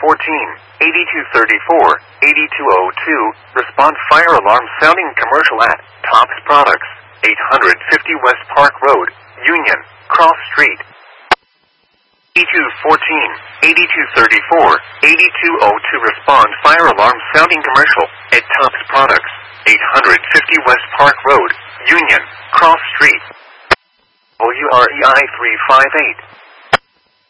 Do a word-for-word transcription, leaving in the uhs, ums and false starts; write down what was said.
fourteen, eighty-two thirty-four, eighty-two oh two, respond fire alarm sounding commercial at Tops Products, eight fifty West Park Road, Union, Cross Street. eighty-two fourteen, eighty-two thirty-four, eighty-two oh two respond fire alarm sounding commercial at Tops Products, eight fifty West Park Road, Union, Cross Street. W R E I three five eight.